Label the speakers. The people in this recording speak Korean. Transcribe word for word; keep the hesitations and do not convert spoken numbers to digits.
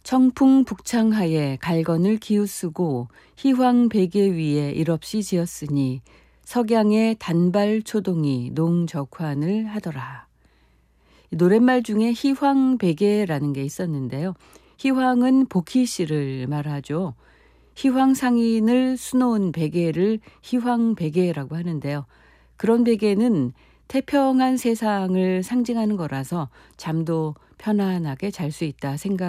Speaker 1: 청풍 북창하에 갈건을 기우쓰고 희황 베개 위에 일없이 지었으니 석양의 단발 초동이 농적환을 하더라. 노랫말 중에 희황 베개라는 게 있었는데요. 희황은 복희씨를 말하죠. 희황 상인을 수놓은 베개를 희황 베개라고 하는데요. 그런 베개는 태평한 세상을 상징하는 거라서 잠도 편안하게 잘 수 있다 생각